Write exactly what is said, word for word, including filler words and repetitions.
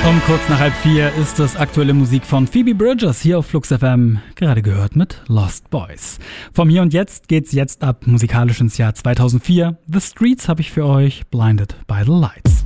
Um kurz nach halb vier ist das aktuelle Musik von Phoebe Bridgers hier auf Flux F M, gerade gehört mit Lost Boys. Vom Hier und Jetzt geht's jetzt ab musikalisch ins Jahr zweitausendvier. The Streets habe ich für euch, Blinded by the Lights.